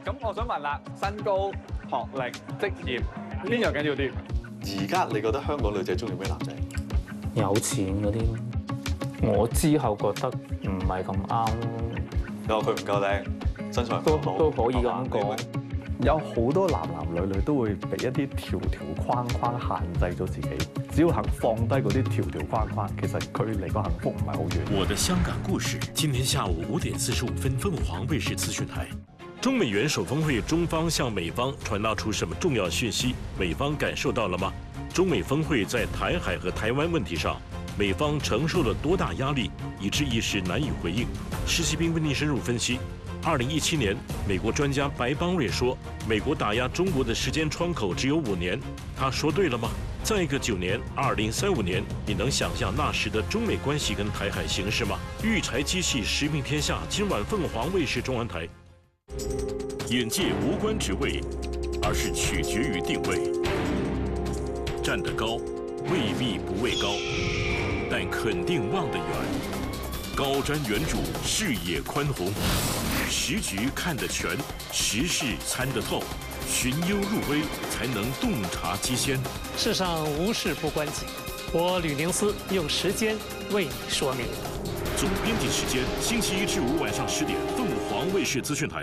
咁我想問啦，身高、學歷、職業邊樣緊要啲？ 而家你覺得香港女仔中意咩男仔？ 有錢嗰啲咯。我之後覺得唔係咁啱咯。 你話佢唔夠靚，身材都可以咁講。 有好多男女都會被一啲條框框限制咗自己，只要肯放低嗰啲條框框，其實佢離個幸福唔係好遠。 我的香港故事，今天下午5點45分，鳳凰衛視資訊台。中美元首峰會，中方向美方傳達出什麼重要訊息？美方感受到了嗎？中美峰會在台海和台灣問題上，美方承受了多大壓力，以致一時難以回應？施希斌為您深入分析。2017年，美國專家白邦瑞說，美國打壓中國的時間窗口只有5年。他說對了嗎？再隔9年，2035年，你能想象那時的中美關係跟台海形勢嗎？育才機器實命天下，今晚鳳凰衛視中文台。眼界無關職位，而是取決於定位。站得高，未必不畏高，但肯定望得遠。高瞻遠矚，視野寬宏，時局看得全，時事參得透，尋幽入微，才能洞察機先。 世上無事不關己，我呂寧思用時間為你說明。 總編輯時間，星期1至5晚上10點，鳳凰衛視資訊台。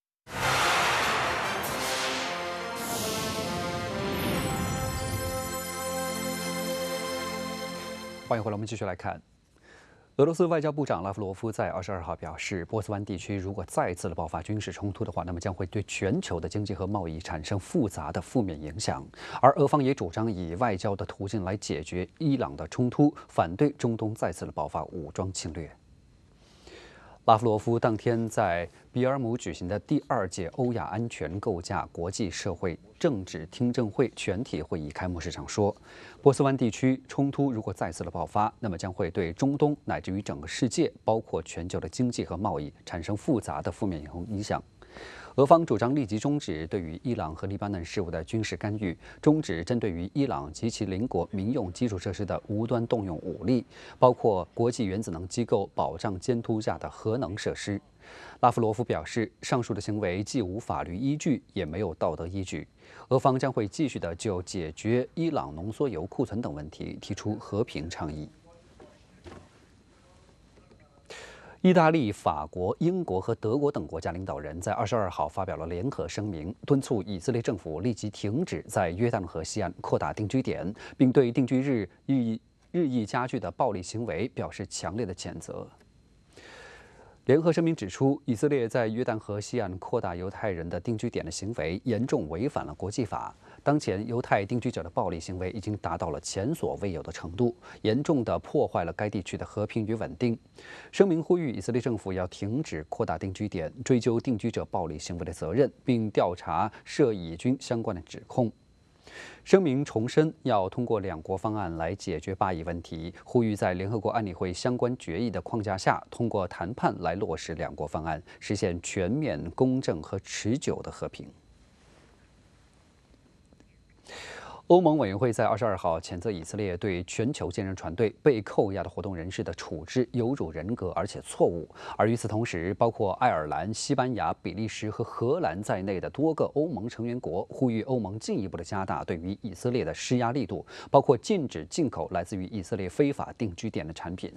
欢迎回来，我们继续来看。俄罗斯外交部长拉夫罗夫在22号表示，波斯湾地区如果再次的爆发军事冲突的话，那么将会对全球的经济和贸易产生复杂的负面影响。而俄方也主张以外交的途径来解决伊朗的冲突，反对中东再次的爆发武装侵略。拉夫罗夫当天在比尔姆举行的第2届欧亚安全构架国际社会政治听证会全体会议开幕式上说，波斯湾地区冲突如果再次的爆发，那么将会对中东乃至于整个世界，包括全球的经济和贸易产生复杂的负面影响。俄方主张立即终止对于伊朗和黎巴嫩事务的军事干预，终止针对于伊朗及其邻国民用基础设施的无端动用武力，包括国际原子能机构保障监督下的核能设施。拉夫罗夫表示，上述的行为既无法律依据，也没有道德依据。俄方将会继续的就解决伊朗浓缩铀库存等问题提出和平倡议。意大利、法国、英国和德国等国家领导人在22号发表了联合声明，敦促以色列政府立即停止在约旦河西岸扩大定居点，并对定居日益加剧的暴力行为表示强烈的谴责。联合声明指出，以色列在约旦河西岸扩大犹太人的定居点的行为严重违反了国际法。当前，犹太定居者的暴力行为已经达到了前所未有的程度，严重地破坏了该地区的和平与稳定。声明呼吁以色列政府要停止扩大定居点，追究定居者暴力行为的责任，并调查涉以军相关的指控。声明重申要通过2国方案来解决巴以问题，呼吁在联合国安理会相关决议的框架下，通过谈判来落实2国方案，实现全面、公正和持久的和平。欧盟委员会在22号谴责以色列对全球坚韧船队被扣押的活动人士的处置有辱人格，而且错误。而与此同时，包括爱尔兰、西班牙、比利时和荷兰在内的多个欧盟成员国呼吁欧盟进一步的加大对于以色列的施压力度，包括禁止进口来自于以色列非法定居点的产品。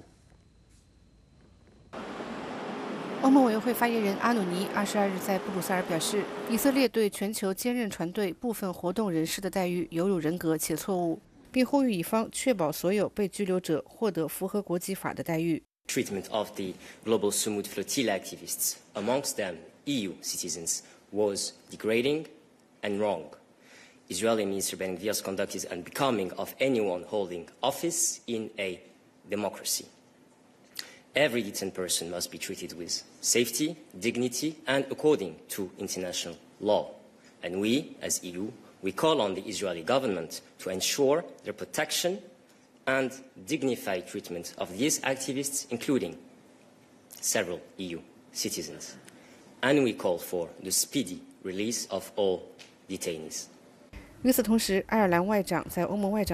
欧盟委员会发言人阿努尼22日在布鲁塞尔表示，以色列对全球坚韧船队部分活动人士的待遇有辱人格且错误，并呼吁以方确保所有被拘留者获得符合国际法的待遇。 Treatment of the global Sumud flotilla activists, amongst them EU citizens, was degrading and wrong. Israeli Minister Ben Gvir's conduct is unbecoming of anyone holding office in a democracy. Every detained person must be treated with safety, dignity, and according to international law. And we, as EU, we call on the Israeli government to ensure the protection and dignified treatment of these activists, including several EU citizens. And we call for the speedy release of all detainees. 与此同时，爱尔兰外长在欧盟外长